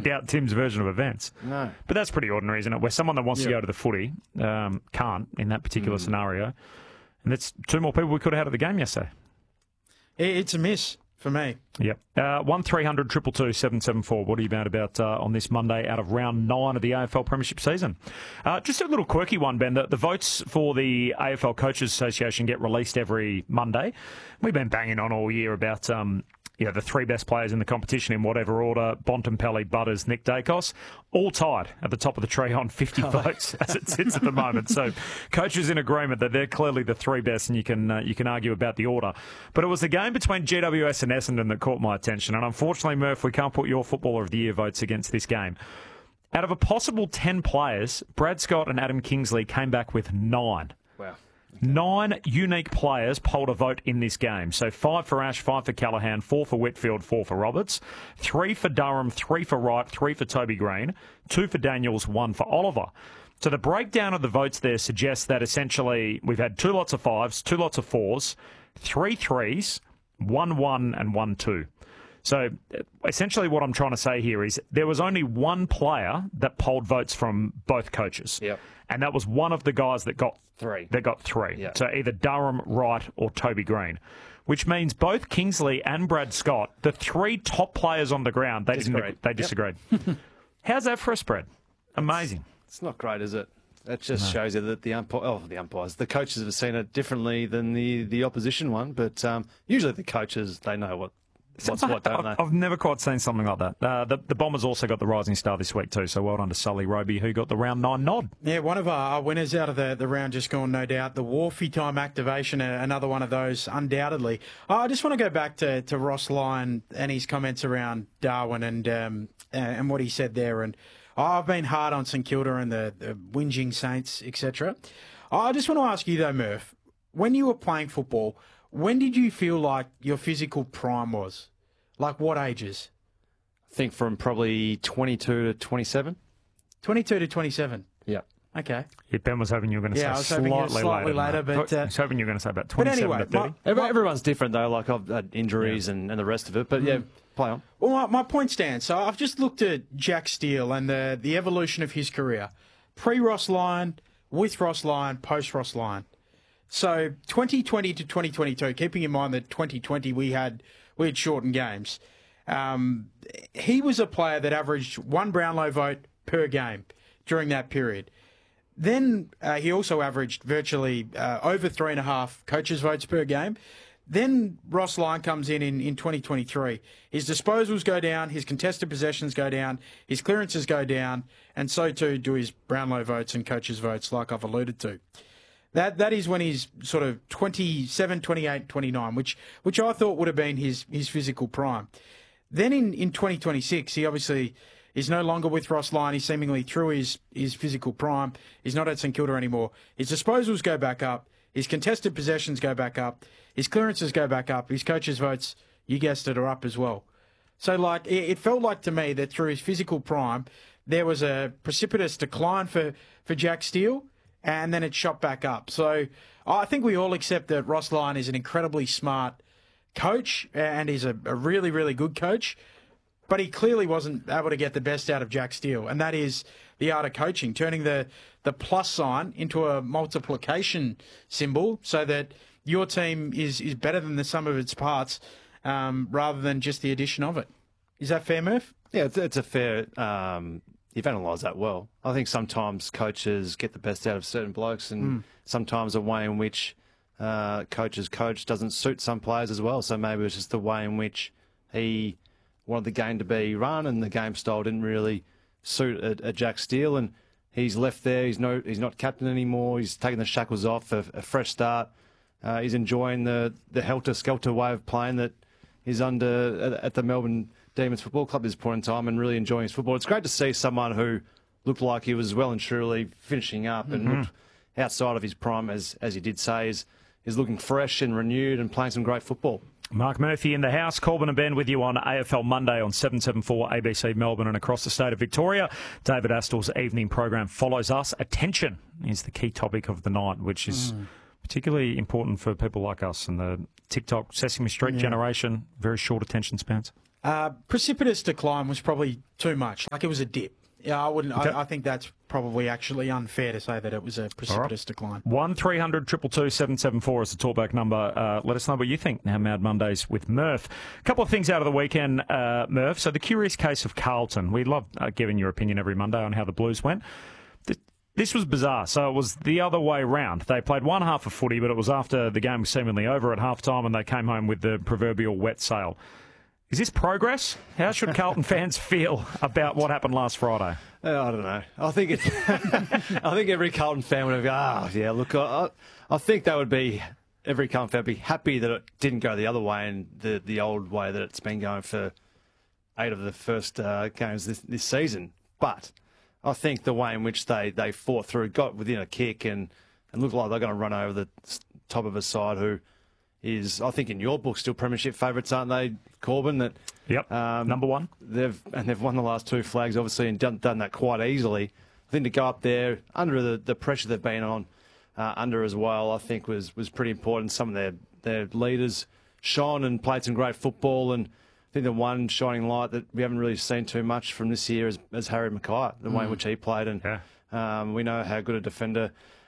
doubt Tim's version of events. No. But that's pretty ordinary, isn't it? Where someone that wants to go to the footy can't in that particular scenario. And that's two more people we could have had at the game yesterday. It's a miss for me. Yep. 1300 222 774. What are you about on this Monday out of round 9 of the AFL Premiership season? Just a little quirky one, Ben. The votes for the AFL Coaches Association get released every Monday. We've been banging on all year about the three best players in the competition in whatever order: Bontempelli, Butters, Nick Dacos, all tied at the top of the tree on 50 votes as it sits at the moment. So coaches in agreement that they're clearly the three best, and you can argue about the order. But it was the game between GWS and Essendon that caught my attention, and unfortunately, Murph, we can't put your Footballer of the Year votes against this game. Out of a possible 10 players, Brad Scott and Adam Kingsley came back with 9. Wow. 9 unique players polled a vote in this game. So 5 for Ash, 5 for Callaghan, 4 for Whitfield, 4 for Roberts, 3 for Durham, 3 for Wright, 3 for Toby Green, 2 for Daniels, 1 for Oliver. So the breakdown of the votes there suggests that essentially we've had 2 lots of 5s, 2 lots of 4s, 3 3s, 1 1 and 1 2. So essentially what I'm trying to say here is there was only one player that polled votes from both coaches. Yep. And that was one of the guys that got 3. They got 3. Yep. So either Durham, Wright or Toby Green, which means both Kingsley and Brad Scott, the 3 top players on the ground, they disagreed. How's that for a spread? Amazing. It's not great, is it? That just shows you that the umpires, the coaches have seen it differently than the opposition one. But usually the coaches, they know what's what, don't they? I've never quite seen something like that. The Bombers also got the Rising Star this week too, so well done to Sully Roby, who got the round 9 nod. Yeah, one of our winners out of the round just gone, no doubt. The Wharfie time activation, another one of those, undoubtedly. I just want to go back to Ross Lyon and his comments around Darwin and what he said there. And I've been hard on St Kilda and the whinging Saints, etc. I just want to ask you though, Murph, when you were playing football, when did you feel like your physical prime was? Like what ages? I think from probably 22 to 27. 22 to 27? Yeah. Okay. Yeah, Ben was hoping you were going to say I was hoping slightly later. But I was hoping you were going to say about 27 anyway, to 30. Everyone's different, though. Like, I've had injuries and the rest of it. But, yeah, play on. Well, my point stands. So I've just looked at Jack Steele and the evolution of his career. Pre-Ross Lyon, with Ross Lyon, post-Ross Lyon. So 2020 to 2022, keeping in mind that 2020 we had shortened games, he was a player that averaged 1 Brownlow vote per game during that period. Then he also averaged virtually over 3.5 coaches' votes per game. Then Ross Lyon comes in 2023. His disposals go down, his contested possessions go down, his clearances go down, and so too do his Brownlow votes and coaches' votes, like I've alluded to. That is when he's sort of 27, 28, 29, which I thought would have been his physical prime. Then in 2026, he obviously is no longer with Ross Lyon. He's seemingly through his physical prime. He's not at St Kilda anymore. His disposals go back up. His contested possessions go back up. His clearances go back up. His coaches' votes, you guessed it, are up as well. So like it felt like to me that through his physical prime, there was a precipitous decline for Jack Steele, and then it shot back up. So I think we all accept that Ross Lyon is an incredibly smart coach and he's a really, really good coach, but he clearly wasn't able to get the best out of Jack Steele, and that is the art of coaching, turning the plus sign into a multiplication symbol so that your team is better than the sum of its parts rather than just the addition of it. Is that fair, Murph? Yeah, it's a fair... You've analysed that well. I think sometimes coaches get the best out of certain blokes, and sometimes a way in which coaches coach doesn't suit some players as well. So maybe it's just the way in which he wanted the game to be run, and the game style didn't really suit a Jack Steele, and he's left there. He's not captain anymore. He's taken the shackles off, a fresh start. He's enjoying the helter-skelter way of playing that is under at the Melbourne Demons Football Club at this point in time, and really enjoying his football. It's great to see someone who looked like he was well and truly finishing up and looked outside of his prime, as he did say, is looking fresh and renewed and playing some great football. Mark Murphy in the house. Corbin and Ben with you on AFL Monday on 774 ABC Melbourne and across the state of Victoria. David Astor's evening program follows us. Attention is the key topic of the night, which is particularly important for people like us and the TikTok Sesame Street generation. Very short attention spans. Precipitous decline was probably too much. Like, it was a dip. Yeah, I wouldn't. Okay. I think that's probably actually unfair to say that it was a precipitous decline. 1300 222 774 is the talkback number. Let us know what you think now. Mad Mondays with Murph. A couple of things out of the weekend, Murph. So the curious case of Carlton. We love giving your opinion every Monday on how the Blues went. This was bizarre. So it was the other way round. They played one half of footy, but it was after the game was seemingly over at halftime, and they came home with the proverbial wet sail. Is this progress? How should Carlton fans feel about what happened last Friday? I don't know. I think it's. I think every Carlton fan would go, yeah, look, I think that would be every Carlton fan would be happy that it didn't go the other way and the old way that it's been going for 8 of the first games this season. But I think the way in which they fought through, got within a kick and looked like they're going to run over the top of a side who is, I think in your book, still premiership favourites, aren't they, Corbin? That Yep, number one. They've won the last 2 flags, obviously, and done that quite easily. I think to go up there under the pressure they've been on under as well, I think was pretty important. Some of their leaders shone and played some great football, and I think the one shining light that we haven't really seen too much from this year is Harry Mackay, the way in which he played, and we know how good a defender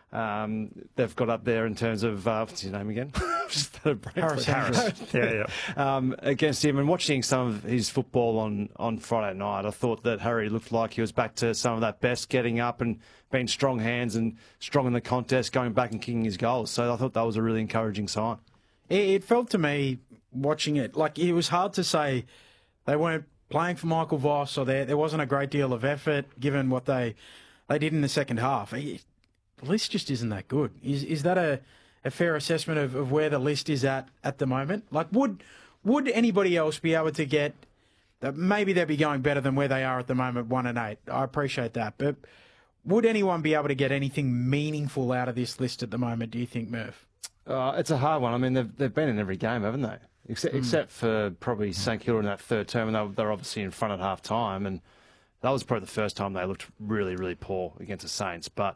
they've got up there in terms of what's his name again? Harris. Yeah. Against him, and watching some of his football on Friday night, I thought that Harry looked like he was back to some of that best, getting up and being strong hands and strong in the contest, going back and kicking his goals. So I thought that was a really encouraging sign. It felt to me, watching it, like it was hard to say they weren't playing for Michael Voss, or there wasn't a great deal of effort given what they did in the second half. The list just isn't that good. Is that a fair assessment of where the list is at the moment? Like, would anybody else be able to get? Maybe they'd be going better than where they are at the moment, 1-8. I appreciate that, but would anyone be able to get anything meaningful out of this list at the moment? Do you think, Murph? It's a hard one. I mean, they've been in every game, haven't they? Except for probably St Kilda in that third term, and they're obviously in front at half time, and that was probably the first time they looked really, really poor against the Saints. But